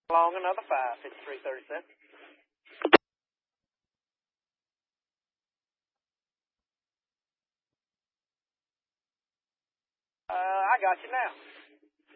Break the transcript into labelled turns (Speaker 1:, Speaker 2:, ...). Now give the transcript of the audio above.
Speaker 1: Long another 5, 5337. I got you now.